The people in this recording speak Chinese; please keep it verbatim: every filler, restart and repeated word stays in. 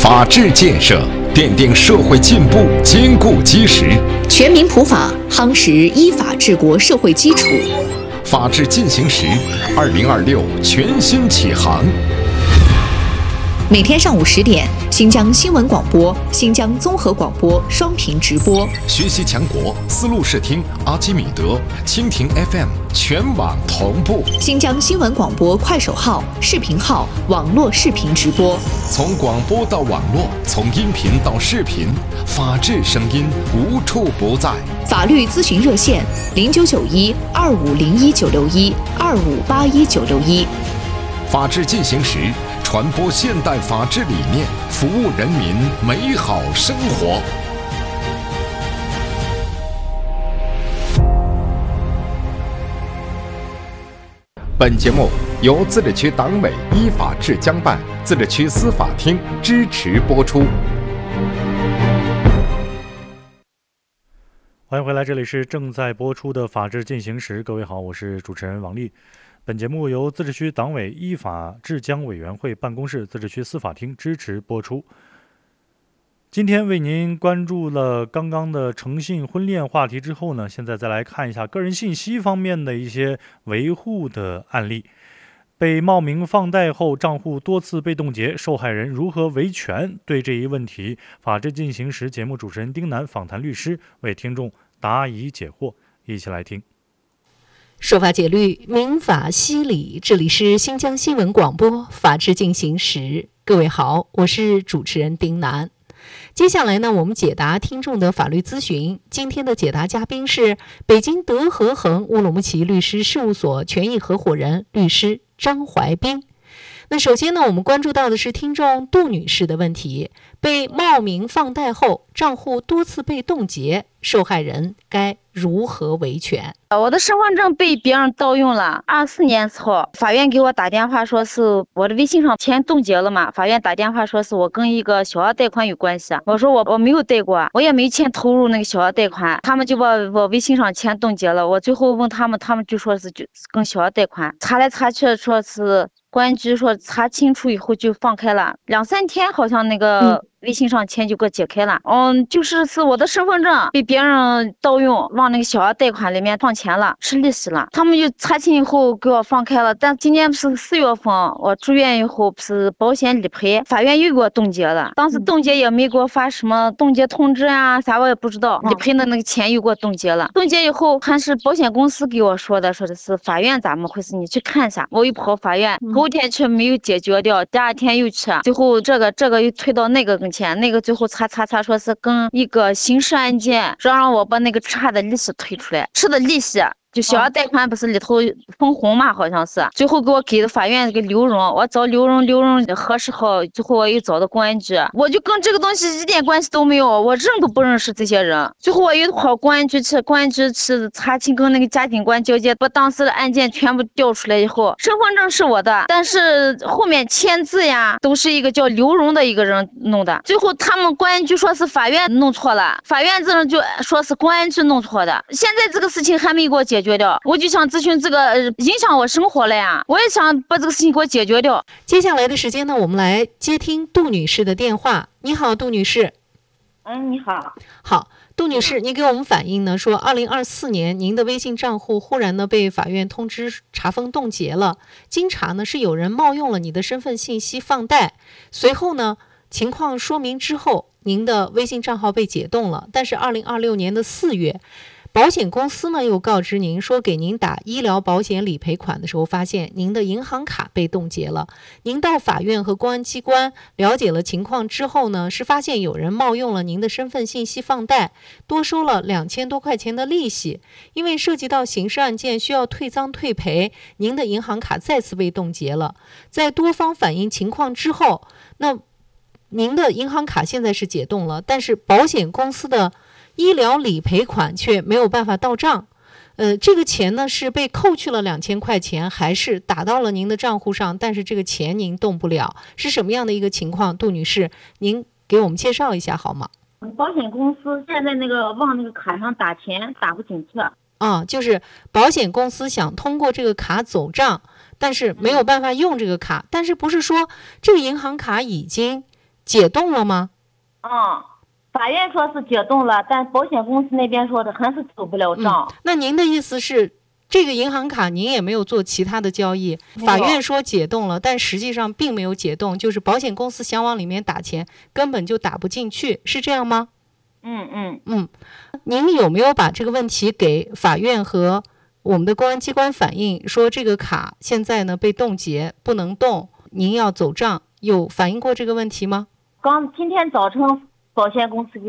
法治建设奠定社会进步坚固基石， 全民普法夯实依法治国社会基础。 法治进行时，二零二六全新启航。 每天上午十点，新疆新闻广播、新疆综合广播双频直播。 学习强国思路视听、阿基米德、蜻蜓 F M 全网同步。 新疆新闻广播快手号、视频号网络视频直播。 从广播到网络，从音频到视频，法治声音无处不在。 法律咨询热线：零九九一二五零一九六一二五八一九六一。 法治进行时，传播现代法治理念，服务人民美好生活。本节目由自治区党委依法治疆办、自治区司法厅支持播出。 欢迎回来，这里是正在播出的《法治进行时》。各位好，我是主持人王丽。本节目由自治区党委依法治疆委员会办公室、自治区司法厅支持播出。今天为您关注了刚刚的诚信婚恋话题之后呢，现在再来看一下个人信息方面的一些维护的案例。被冒名放贷后账户多次被冻结，受害人如何维权？对这一问题，法治进行时节目主持人丁楠访谈律师，为听众答疑解惑。一起来听。 说法解律，民法析理，这里是新疆新闻广播法治进行时。各位好，我是主持人丁楠。接下来呢，我们解答听众的法律咨询。今天的解答嘉宾是北京德和恒乌鲁木齐律师事务所权益合伙人律师张怀斌。那首先呢，我们关注到的是听众杜女士的问题，被冒名放贷后账户多次被冻结，受害人该如何维权？ 我的身份证被别人盗用了。二四年时候，法院给我打电话说是我的微信上钱冻结了嘛，法院打电话说是我跟一个小额贷款有关系。我说我我没有贷过，我也没钱投入那个小额贷款，他们就把我微信上钱冻结了。我最后问他们，他们就说是就跟小额贷款，查来查去说是公安局说查清楚以后就放开了，两三天好像那个、嗯微信上钱就给我解开了。嗯，就是是我的身份证被别人盗用，往那个小额贷款里面放钱了，吃利息了。他们就查清以后给我放开了。但今年不是四月份，我住院以后不是保险理赔，法院又给我冻结了。当时冻结也没给我发什么冻结通知啊，啥我也不知道。理赔的那个钱又给我冻结了。冻结以后还是保险公司给我说的，说的是法院咋么回事，你去看一下。我又跑法院，头天去没有解决掉，第二天又去，最后这个这个又推到那个跟前，那个最后查查查说是跟一个刑事案件，说让我把那个差的利息退出来，吃的利息就小额贷款不是里头分红嘛，好像是最后给我给的法院这个刘荣，我找刘荣，刘荣核实好，最后我又找到公安局，我就跟这个东西一点关系都没有，我认都不认识这些人。最后我又跑公安局去，公安局去查清跟那个家庭官交接，把当时的案件全部调出来以后，身份证是我的，但是后面签字呀都是一个叫刘荣的一个人弄的。最后他们公安局说是法院弄错了，法院这人就说是公安局弄错的。现在这个事情还没给我解决决掉，我就想咨询这个、呃、影响我生活了呀，我也想把这个事情给我解决掉。 接下来的时间呢，我们来接听杜女士的电话。你好，杜女士。 嗯，你好。 好，杜女士，您给我们反映呢，说二零二四年您的微信账户忽然呢被法院通知查封冻结了，经查呢是有人冒用了你的身份信息放贷，随后呢情况说明之后，您的微信账号被解冻了，但是二零二六年的四月。保险公司呢又告知您说，给您打医疗保险理赔款的时候，发现您的银行卡被冻结了。您到法院和公安机关了解了情况之后呢，是发现有人冒用了您的身份信息放贷，多收了两千多块钱的利息。因为涉及到刑事案件，需要退赃退赔，您的银行卡再次被冻结了。在多方反映情况之后，那您的银行卡现在是解冻了，但是保险公司的医疗理赔款却没有办法到账，呃，这个钱呢是被扣去了两千块钱，还是打到了您的账户上，但是这个钱您动不了，是什么样的一个情况？杜女士，您给我们介绍一下好吗？ 保险公司现在那个往那个卡上打钱打不进去。 啊，就是保险公司想通过这个卡走账，但是没有办法用这个卡，但是不是说这个银行卡已经解冻了吗？ 嗯，法院说是解冻了，但保险公司那边说的还是走不了账。 嗯、那您的意思是，这个银行卡您也没有做其他的交易，法院说解冻了，但实际上并没有解冻，就是保险公司想往里面打钱，根本就打不进去，是这样吗？ 嗯嗯嗯，您有没有把这个问题给法院和我们的公安机关反映，说这个卡现在呢被冻结，不能动，您要走账，有反映过这个问题吗？ 刚今天早晨保险公司给